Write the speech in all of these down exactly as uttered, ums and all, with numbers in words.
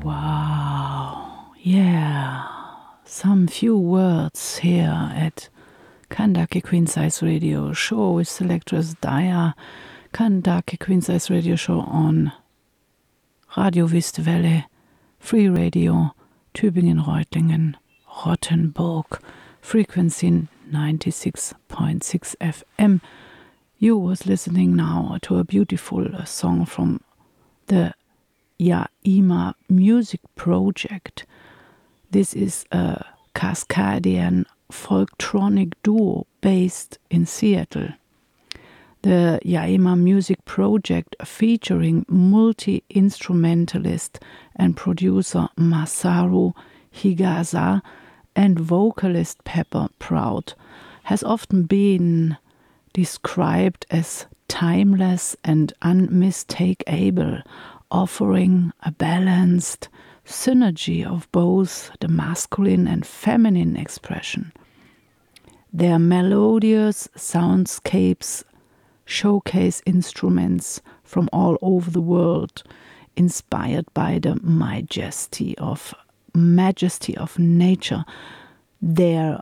Wow, yeah, some few words here at Kandake Queen Size Radio Show with Selectress Daya. Kandake Queen Size Radio Show on Radio Wüstewelle, Free Radio, Tübingen-Reutlingen, Rottenburg, frequency ninety-six point six F M. You was listening now to a beautiful song from the Yaima Music Project. This is a Cascadian folktronic duo based in Seattle. The Yaima Music Project, featuring multi-instrumentalist and producer Masaru Higasa and vocalist Pepper Proud, has often been described as timeless and unmistakable, offering a balanced synergy of both the masculine and feminine expression. Their melodious soundscapes showcase instruments from all over the world, inspired by the majesty of majesty of nature. Their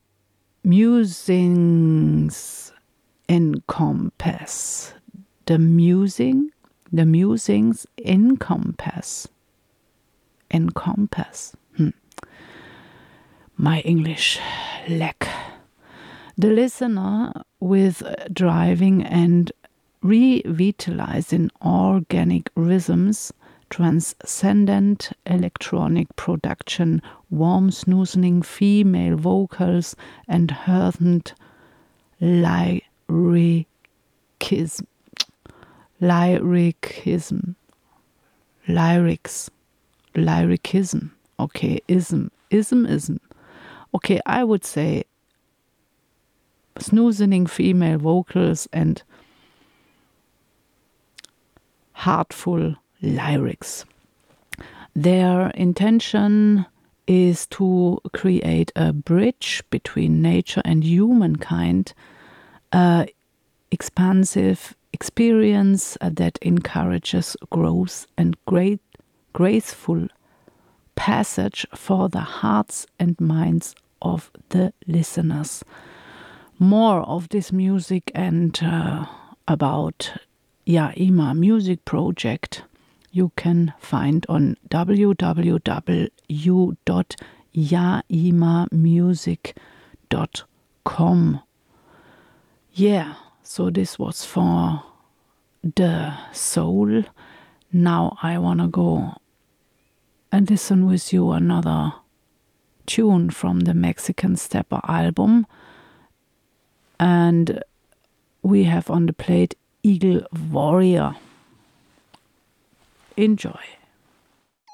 musings encompass the musing the musings encompass encompass hmm. my English lack the listener with driving and revitalizing organic rhythms, transcendent electronic production, warm snoozing female vocals, and heartened lyricism. Lyricism. Lyrics. Lyricism. Okay, ism. Ism, ism. Okay, I would say snoozing female vocals and heartful lyrics. Their intention is to create a bridge between nature and humankind, an expansive experience that encourages growth and great, graceful passage for the hearts and minds of the listeners. More of this music and uh, about Yaima Music Project you can find on w w w dot yaima music dot com. Yeah, so this was for the soul. Now I wanna go and listen with you another tune from the Mexican Stepper album. And we have on the plate Eagle Warrior. Enjoy.